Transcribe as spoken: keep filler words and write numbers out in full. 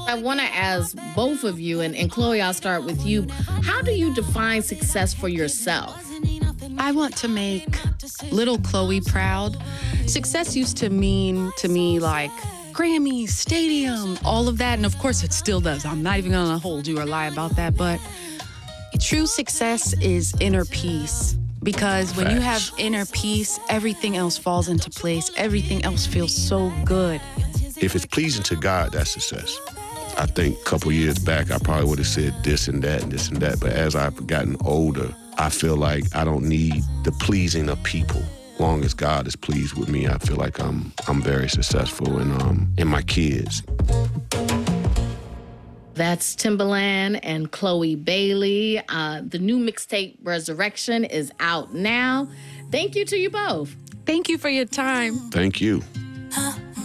I want to ask both of you, and, and Chloe, I'll start with you. How do you define success for yourself? I want to make little Chloe proud. Success used to mean to me like Grammys, stadium, all of that. And of course it still does. I'm not even going to hold you or lie about that. But true success is inner peace. Because when you have inner peace, everything else falls into place. Everything else feels so good. If it's pleasing to God, that's success. I think a couple years back, I probably would have said this and that and this and that. But as I've gotten older, I feel like I don't need the pleasing of people. As long as God is pleased with me, I feel like I'm I'm very successful in, um, in my kids. That's Timbaland and Chloe Bailey. Uh, the new mixtape, Resurrection, is out now. Thank you to you both. Thank you for your time. Thank you. Huh?